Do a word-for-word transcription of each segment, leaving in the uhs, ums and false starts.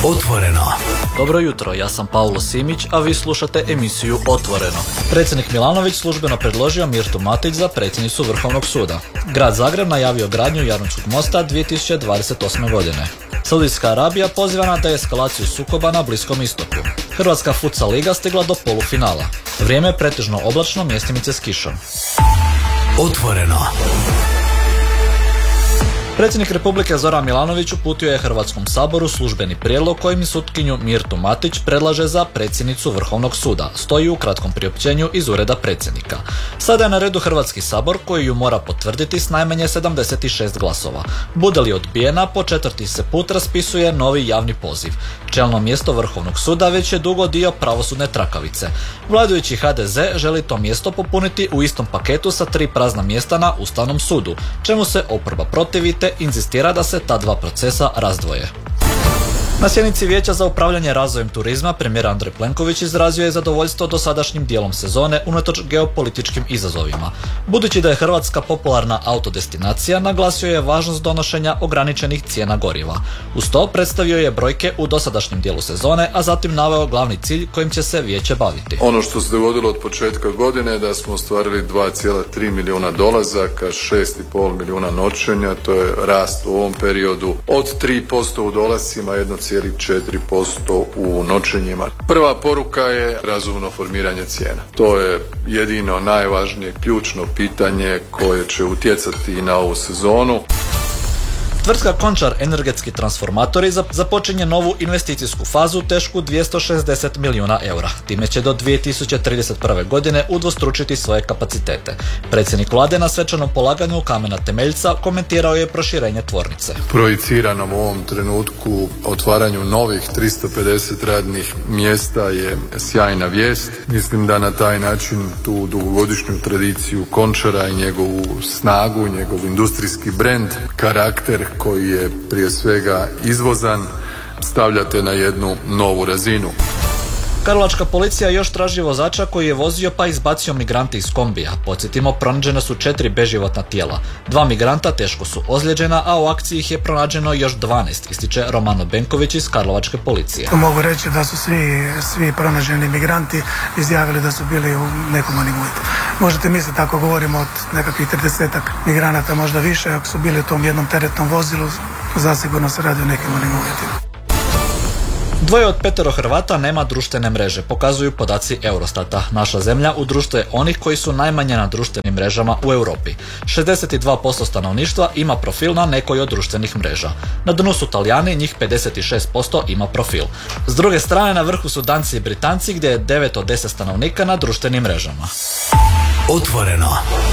Otvoreno. Dobro jutro, ja sam Paulo Simić, a vi slušate emisiju Otvoreno. Predsjednik Milanović službeno predložio Mirtu Matić za predsjednicu Vrhovnog suda. Grad Zagreb najavio gradnju Jadranskog mosta dvije tisuće dvadeset osme. godine. Saudijska Arabija poziva na deeskalaciju sukoba na Bliskom istoku. Hrvatska futsal liga stigla do polufinala. Vrijeme je pretežno oblačno, mjestimice s kišom. Otvoreno. Predsjednik Republike Zoran Milanović uputio je Hrvatskom saboru službeni prijedlog kojim sutkinju Mirtu Matić predlaže za predsjednicu Vrhovnog suda, stoji u kratkom priopćenju iz ureda predsjednika. Sada je na redu Hrvatski sabor koji ju mora potvrditi s najmanje sedamdeset šest glasova. Bude li odbijena, po četvrti se put raspisuje novi javni poziv. Čelno mjesto Vrhovnog suda već je dugo dio pravosudne trakavice. Vladajući H D Z želi to mjesto popuniti u istom paketu sa tri prazna mjesta na Ustavnom sudu, čemu se oporba protivi te inzistira da se ta dva procesa razdvoje. Na sjednici Vijeća za upravljanje razvojem turizma premijer Andrej Plenković izrazio je zadovoljstvo dosadašnjim dijelom sezone unatoč geopolitičkim izazovima. Budući da je Hrvatska popularna autodestinacija, naglasio je važnost donošenja ograničenih cijena goriva. Uz to predstavio je brojke u dosadašnjem dijelu sezone, a zatim naveo glavni cilj kojim će se vijeće baviti. Ono što se dogodilo od početka godine je da smo ostvarili dva zarez tri milijuna dolazaka, šest zarez pet milijuna noćenja, to je rast u ovom periodu od tri posto u dolascima, jedno zarez četiri posto u noćenjima. Prva poruka je razumno formiranje cijena. To je jedino najvažnije ključno pitanje koje će utjecati i na ovu sezonu. Tvrtka Končar Energetski transformatori započinje novu investicijsku fazu tešku dvjesto šezdeset milijuna eura. Time će do dvije tisuće trideset prve. godine udvostručiti svoje kapacitete. Predsjednik vlade na svečanom polaganju kamena temeljca komentirao je proširenje tvornice. Projiciranom u ovom trenutku otvaranju novih tristo pedeset radnih mjesta je sjajna vijest. Mislim da na taj način tu dugogodišnju tradiciju Končara i njegovu snagu, njegov industrijski brend, karakter koji je prije svega izvozan, stavljate na jednu novu razinu. Karlovačka policija još traži vozača koji je vozio pa izbacio migrante iz kombija. Podsjetimo, pronađena su četiri beživotna tijela. Dva migranta teško su ozlijeđena, a u akciji ih je pronađeno još dvanaest, ističe Romano Benković iz Karlovačke policije. Mogu reći da su svi, svi pronađeni migranti izjavili da su bili u nehumanim uvjetima. Možete misliti, ako govorimo od nekakvih tridesetak migranata, možda više, ako su bili u tom jednom teretnom vozilu, zasigurno se radi o nehumanim uvjetima. Dvoje od petero Hrvata nema društvene mreže, pokazuju podaci Eurostata. Naša zemlja u društvu je onih koji su najmanje na društvenim mrežama u Europi. šezdeset dva posto stanovništva ima profil na nekoj od društvenih mreža. Na dnu su Talijani, njih pedeset šest posto ima profil. S druge strane na vrhu su Danci i Britanci gdje je devet od deset stanovnika na društvenim mrežama. Otvoreno.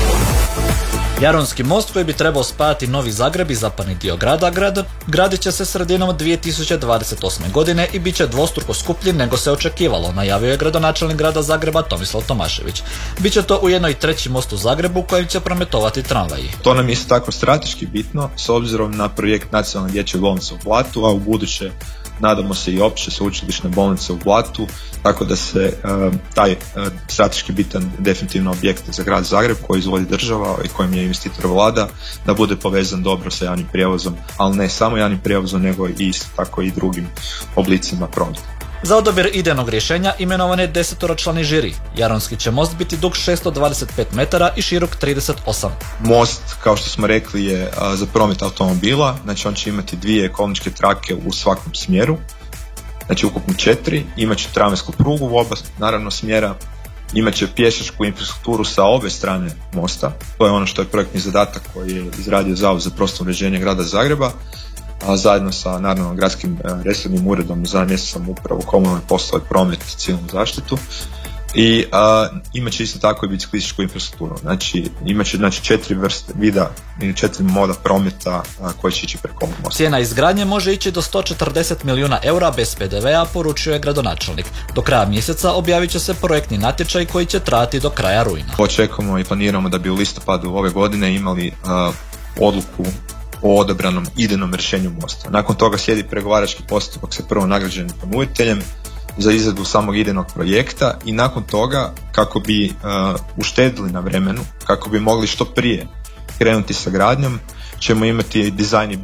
Jadranski most koji bi trebao spajati Novi Zagreb i zapadni dio grada grad, gradit će se sredinom dvije tisuće dvadeset osme. godine i bit će dvostruko skuplji nego se očekivalo, najavio je gradonačelnik grada Zagreba Tomislav Tomašević. Biće to ujedno i treći most u Zagrebu kojim će prometovati tramvaji. To nam je isto tako strateški bitno s obzirom na projekt Nacionalne dječje bolnice u Blatu, a u buduće nadamo se i opće sveučilišne bolnice u Blatu, tako da se uh, taj uh, strateški bitan definitivno objekt za grad Zagreb koji izvodi država i kojim je investitor vlada, da bude povezan dobro sa javnim prijevozom, ali ne samo javnim prijevozom nego i isto tako i drugim oblicima prometa. Za odabir idejnog rješenja imenovan je desetoročlani žiri. Jadranski će most biti dug šesto dvadeset pet metara i širok trideset osam. Most, kao što smo rekli, je a, za promet automobila, znači on će imati dvije ekonomičke trake u svakom smjeru, znači ukupno četiri, imat će tramvajsku prugu u oba naravno smjera, imat će pješačku infrastrukturu sa obe strane mosta, to je ono što je projektni zadatak koji je izradio Zavod za prostorno uređenje grada Zagreba, a zajedno sa naravno gradskim resornim uredom za mjesnu samoupravu, komunalne poslove, promet i civilnu zaštitu. I a, imat će isto tako i biciklističku infrastrukturu. Znači imat će znači, četiri vrste vida ili četiri moda prometa a, koji će ići preko mosta. Cijena izgradnje može ići do sto četrdeset milijuna eura bez pe de vea, poručio je gradonačelnik. Do kraja mjeseca objavit će se projektni natječaj koji će trajati do kraja rujna. Očekujemo i planiramo da bi u listopadu ove godine imali a, odluku o odabranom idejnom rješenju mosta. Nakon toga slijedi pregovarački postupak sa prvo nagrađenim ponuditeljem za izradu samog idejnog projekta i nakon toga, kako bi uh, uštedili na vremenu, kako bi mogli što prije krenuti sa gradnjom, ćemo imati design i build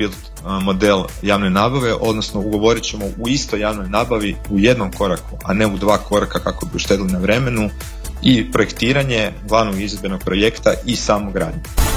model javne nabave, odnosno ugovorit ćemo u istoj javnoj nabavi u jednom koraku, a ne u dva koraka kako bi uštedili na vremenu, i projektiranje glavnog izvedbenog projekta i samu gradnju.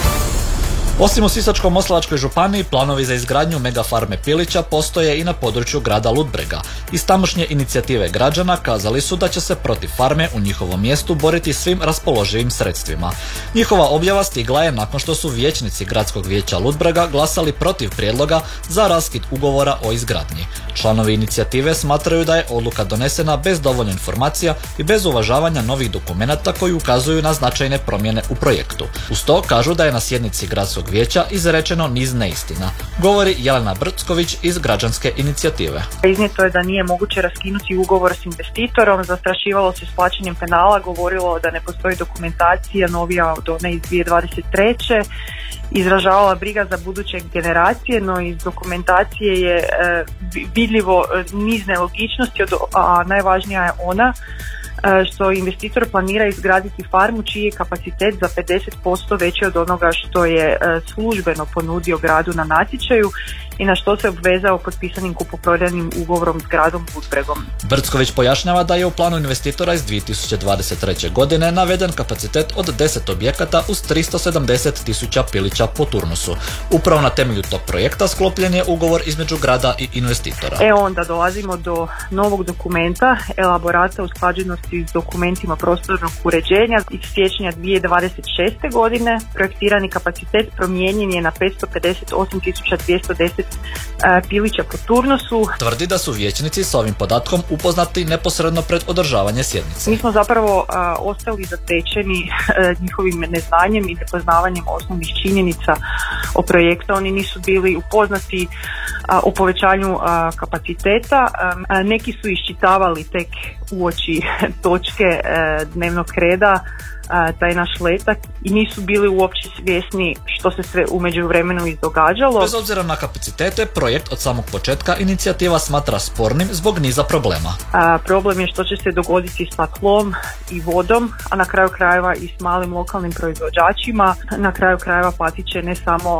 Osim u Sisačko-moslavačkoj županiji, planovi za izgradnju megafarme pilića postoje i na području grada Ludbrega. Iz tamošnje inicijative građana kazali su da će se protiv farme u njihovom mjestu boriti svim raspoloživim sredstvima. Njihova objava stigla je nakon što su vijećnici gradskog vijeća Ludbrega glasali protiv prijedloga za raskid ugovora o izgradnji. Članovi inicijative smatraju da je odluka donesena bez dovoljno informacija i bez uvažavanja novih dokumenata koji ukazuju na značajne promjene u projektu. Uz to kažu da je na sjednici gradskog vijeća izrečeno niz neistina, govori Jelena Brcković iz građanske inicijative. Iznijeto je da nije moguće raskinuti ugovor s investitorom, zastrašivalo se s plaćanjem penala, govorilo da ne postoji dokumentacija novija od one iz dvije tisuće dvadeset treće. Izražavala briga za buduće generacije, no iz dokumentacije je e, vidljivo niz nelogičnosti, a najvažnija je ona što investitor planira izgraditi farmu čiji je kapacitet za pedeset posto veći od onoga što je službeno ponudio gradu na natječaju i na što se obvezao potpisanim kupoprodajnim ugovorom s gradom Ludbregom. Brcković pojašnjava da je u planu investitora iz dvije tisuće dvadeset treće. godine naveden kapacitet od deset objekata uz tristo sedamdeset tisuća pilića po turnusu. Upravo na temelju tog projekta sklopljen je ugovor između grada i investitora. E onda dolazimo do novog dokumenta, elaborata usklađenosti s dokumentima prostornog uređenja iz siječnja dvije tisuće dvadeset šeste. godine. Projektirani kapacitet promijenjen je na petsto pedeset osam tisuća dvjesto deset pilića po turnusu. Tvrdi da su vijećnici s ovim podatkom upoznati neposredno pred održavanje sjednice. Mi smo zapravo a, ostali zatečeni a, njihovim neznanjem i nepoznavanjem osnovnih činjenica o projektu. Oni nisu bili upoznati a, o povećanju a, kapaciteta. A, neki su iščitavali tek uoči točke a, dnevnog reda taj naš letak i nisu bili uopće svjesni što se sve u međuvremenu izdogađalo. Bez obzira na kapacitete, projekt od samog početka inicijativa smatra spornim zbog niza problema. A, problem je što će se dogoditi sa tlom i vodom, a na kraju krajeva i s malim lokalnim proizvođačima. Na kraju krajeva patit će ne samo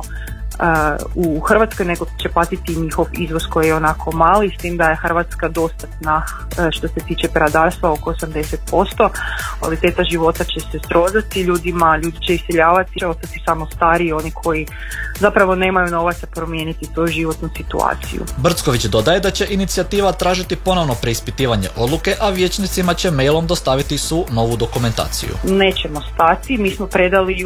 u Hrvatskoj, nego će patiti i njihov izvoz koji je onako mali, s tim da je Hrvatska dostatna što se tiče peradarstva oko osamdeset posto. Kvaliteta života će se srozati ljudima, ljudi će iseljavati, će ostati samo stariji, oni koji zapravo nemaju novaca promijeniti svoju životnu situaciju. Brcković dodaje da će inicijativa tražiti ponovno preispitivanje odluke, a vijećnicima će mailom dostaviti svu novu dokumentaciju. Nećemo stati, mi smo predali